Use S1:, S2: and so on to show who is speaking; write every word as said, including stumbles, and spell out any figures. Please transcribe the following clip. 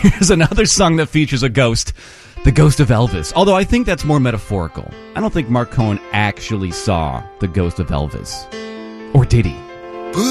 S1: Here's another song that features a ghost, the ghost of Elvis. Although I think that's more metaphorical. I don't think Mark Cohen actually saw the ghost of Elvis. Or did he?